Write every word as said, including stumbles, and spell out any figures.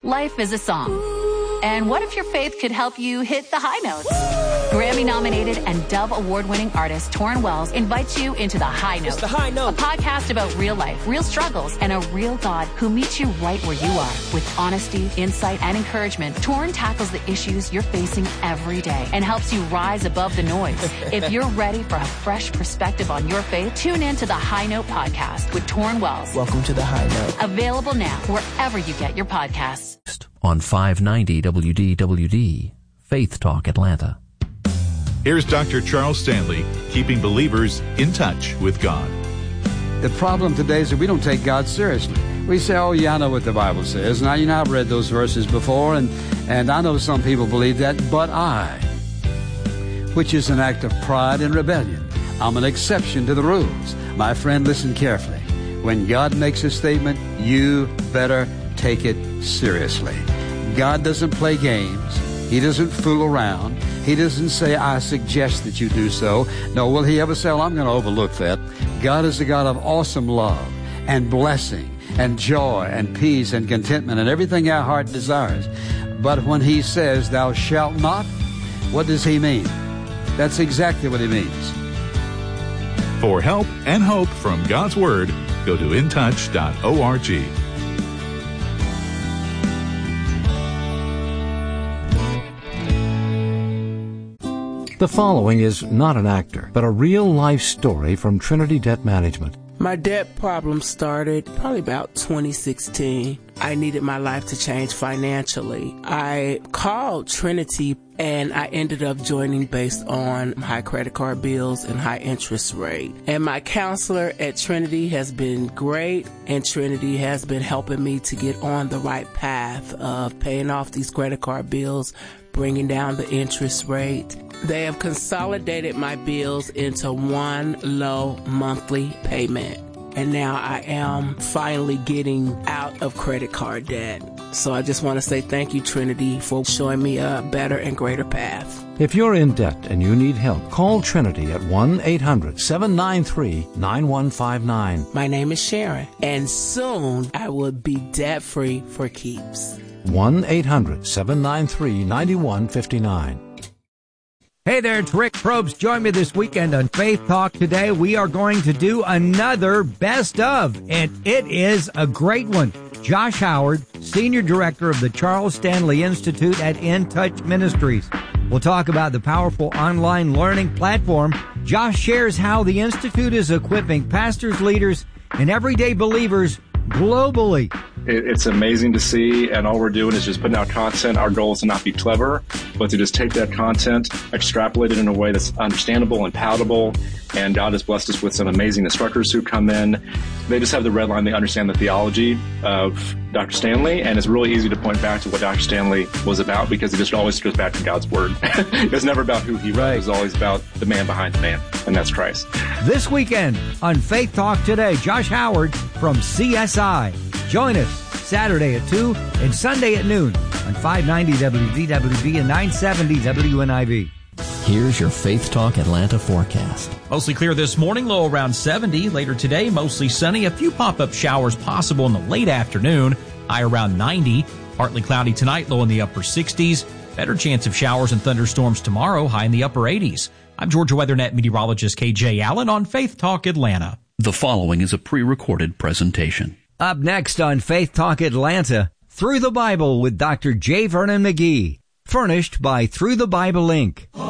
Life is a song. And what if your faith could help you hit the high notes? Grammy-nominated and Dove Award-winning artist Torrin Wells invites you into The High Note. It's The High Note. A podcast about real life, real struggles, and a real God who meets you right where you are. With honesty, insight, and encouragement, Torrin tackles the issues you're facing every day and helps you rise above the noise. If you're ready for a fresh perspective on your faith, tune in to The High Note podcast with Torrin Wells. Welcome to The High Note. Available now wherever you get your podcasts. On five ninety W D W D, Faith Talk Atlanta. Here's Doctor Charles Stanley, keeping believers in touch with God. The problem today is that we don't take God seriously. We say, oh, yeah, I know what the Bible says. Now, you know, I've read those verses before, and, and I know some people believe that, but I, which is an act of pride and rebellion. I'm an exception to the rules. My friend, listen carefully. When God makes a statement, you better take it seriously. God doesn't play games. He doesn't fool around. He doesn't say, I suggest that you do so. No, will he ever say, well, I'm going to overlook that? God is a God of awesome love and blessing and joy and peace and contentment and everything our heart desires. But when he says, thou shalt not, what does he mean? That's exactly what he means. For help and hope from God's Word, go to in touch dot org. The following is not an actor, but a real-life story from Trinity Debt Management. My debt problem started probably about twenty sixteen. I needed my life to change financially. I called Trinity and I ended up joining based on high credit card bills and high interest rate. And my counselor at Trinity has been great, and Trinity has been helping me to get on the right path of paying off these credit card bills, bringing down the interest rate. They have consolidated my bills into one low monthly payment. And now I am finally getting out of credit card debt. So I just want to say thank you, Trinity, for showing me a better and greater path. If you're in debt and you need help, call Trinity at one eight hundred seven nine three nine one five nine. My name is Sharon, and soon I will be debt-free for keeps. one eight hundred seven nine three nine one five nine. Hey there, it's Rick Probst. Join me this weekend on Faith Talk. Today we are going to do another best of, and it is a great one. Josh Howard, Senior Director of the Charles Stanley Institute at In Touch Ministries. We'll talk about the powerful online learning platform. Josh shares how the Institute is equipping pastors, leaders, and everyday believers globally. It's amazing to see, and all we're doing is just putting out content. Our goal is to not be clever, but to just take that content, extrapolate it in a way that's understandable and palatable, and God has blessed us with some amazing instructors who come in. They just have the red line. They understand the theology of Doctor Stanley, and it's really easy to point back to what Doctor Stanley was about because it just always goes back to God's Word. It's never about who he was. Right. It's always about the man behind the man, and that's Christ. This weekend on Faith Talk Today, Josh Howard from C S I. Join us Saturday at two and Sunday at noon on five ninety W D W D and nine seventy W N I V. Here's your Faith Talk Atlanta forecast. Mostly clear this morning, low around seventy. Later today, mostly sunny. A few pop-up showers possible in the late afternoon, high around ninety. Partly cloudy tonight, low in the upper sixties. Better chance of showers and thunderstorms tomorrow, high in the upper eighties. I'm Georgia WeatherNet meteorologist K J Allen on Faith Talk Atlanta. The following is a pre-recorded presentation. Up next on Faith Talk Atlanta, Through the Bible with Doctor J. Vernon McGee. Furnished by Through the Bible Incorporated.